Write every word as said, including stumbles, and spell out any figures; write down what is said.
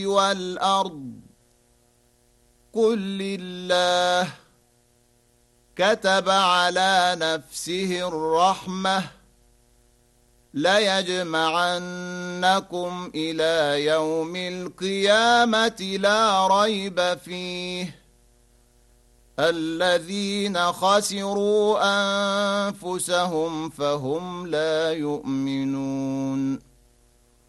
والأرض قل لله كتب على نفسه الرحمة ليجمعنكم إلى يوم القيامة لا ريب فيه الذين خسروا أنفسهم فهم لا يؤمنون